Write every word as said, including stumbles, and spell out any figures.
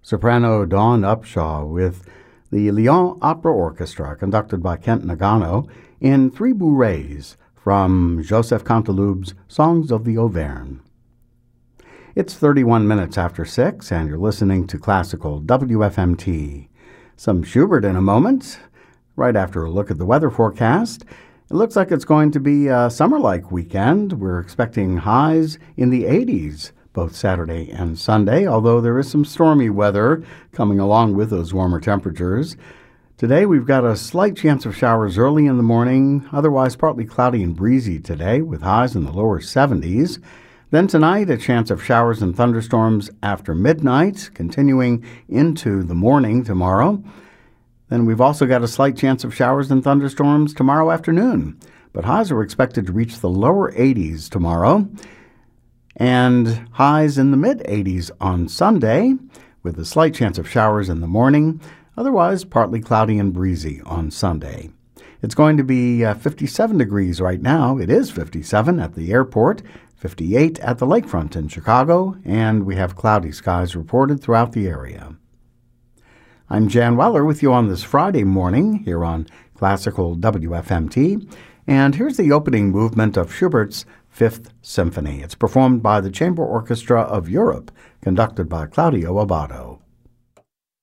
Soprano Dawn Upshaw with the Lyon Opera Orchestra, conducted by Kent Nagano, in Three Bourrées from Joseph Canteloup's Songs of the Auvergne. It's thirty-one minutes after six, and you're listening to Classical W F M T. Some Schubert in a moment, right after a look at the weather forecast. It looks like it's going to be a summer-like weekend. We're expecting highs in the eighties both Saturday and Sunday, although there is some stormy weather coming along with those warmer temperatures. Today we've got a slight chance of showers early in the morning, otherwise partly cloudy and breezy today with highs in the lower seventies. Then tonight, a chance of showers and thunderstorms after midnight, continuing into the morning tomorrow. Then we've also got a slight chance of showers and thunderstorms tomorrow afternoon, but highs are expected to reach the lower eighties tomorrow, and highs in the mid-eighties on Sunday, with a slight chance of showers in the morning, otherwise partly cloudy and breezy on Sunday. It's going to be uh, fifty-seven degrees right now. It is fifty-seven at the airport, fifty-eight at the lakefront in Chicago, and we have cloudy skies reported throughout the area. I'm Jan Weller with you on this Friday morning here on Classical W F M T, and here's the opening movement of Schubert's Fifth Symphony. It's performed by the Chamber Orchestra of Europe, conducted by Claudio Abbado.